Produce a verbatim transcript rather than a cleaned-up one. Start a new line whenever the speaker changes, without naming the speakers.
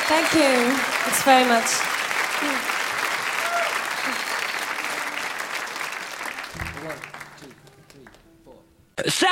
Thank you. Thanks very much.
One, two, three, four.